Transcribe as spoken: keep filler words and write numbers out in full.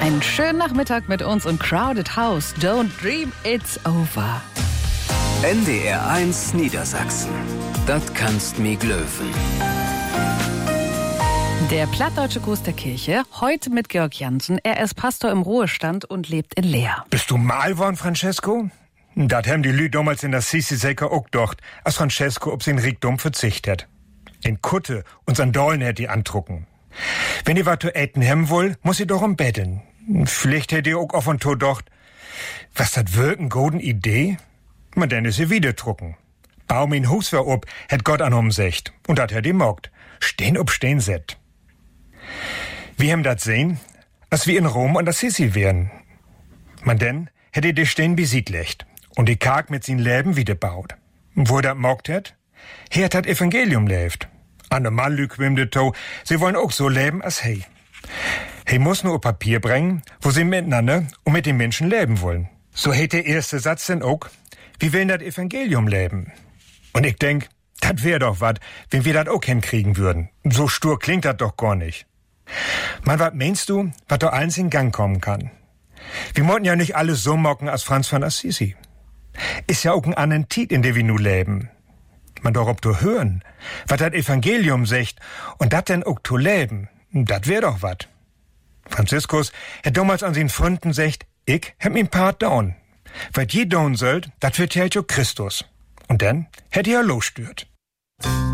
Einen schönen Nachmittag mit uns und Crowded House. Don't dream it's over. N D R eins Niedersachsen. Das kannst mi glöwen. Der plattdeutsche Gruß der Kirche, heute mit Georg Jansen. Er ist Pastor im Ruhestand und lebt in Leer. Bist du mal worden, Francesco? Dat haben die Lü damals in der Sisi säcker auch docht, als Francesco ob sein Riekdom verzichtet. In Kutte und Sandalen hätt die andrucken. Wenn ihr wat zu äten hem woll, muss ihr doch umbetteln. Vielleicht hätt ihr auch auf und to docht, was dat wirken golden Idee? Man denn is ihr wieder drucken. Baum in Hus war ob, hätt Gott an umsecht. Und dat hätt ihr mogt. Stehen ob stehen set. Wie hem dat sehn, als wir in Rom an der Sisi wären. Man denn hätt ihr die stehen besiedlecht und die Karg mit sin Leben wieder baut. Wo er dat mogt hätt? Her hat Evangelium lebt. An der Mann lüg wim de to, sie wollen auch so leben als hey. He muss nur Papier bringen, wo sie miteinander und mit den Menschen leben wollen. So hätt der erste Satz denn auch, wie wollen dat Evangelium leben? Und ich denk, dat wär doch wat, wenn wir dat auch hinkriegen würden. So stur klingt dat doch gar nicht. Man, wat meinst du, wat doch eins in Gang kommen kann? Wir wollten ja nicht alles so mocken als Franz von Assisi. Ist ja auch ein anderen Tit, in der wir nu leben. Man doch ob du hören, wat dat Evangelium secht und dat denn auch zu leben, dat wär doch wat. Franziskus hätt damals an sin Freunden secht, ich hätt min Part down. Wat je down sollt, dat wird ja Christus. Und dann hätt ihr losstört.